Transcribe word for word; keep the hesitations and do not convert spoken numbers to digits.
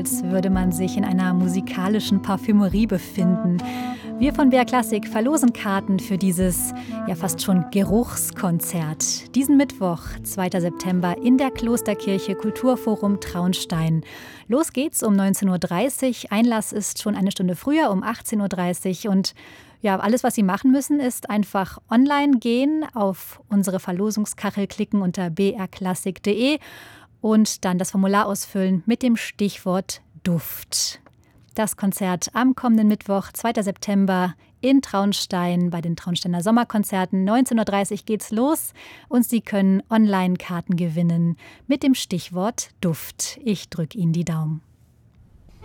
als würde man sich in einer musikalischen Parfümerie befinden. Wir von B R Klassik verlosen Karten für dieses ja fast schon Geruchskonzert. Diesen Mittwoch, zweiter September, in der Klosterkirche Kulturforum Traunstein. Los geht's um neunzehn Uhr dreißig. Einlass ist schon eine Stunde früher, um achtzehn Uhr dreißig. Und ja, alles, was Sie machen müssen, ist einfach online gehen, auf unsere Verlosungskachel klicken unter b r klassik punkt d e und dann das Formular ausfüllen mit dem Stichwort Duft. Das Konzert am kommenden Mittwoch, zweiter September, in Traunstein bei den Traunsteiner Sommerkonzerten. neunzehn Uhr dreißig geht's los und Sie können Online-Karten gewinnen mit dem Stichwort Duft. Ich drücke Ihnen die Daumen.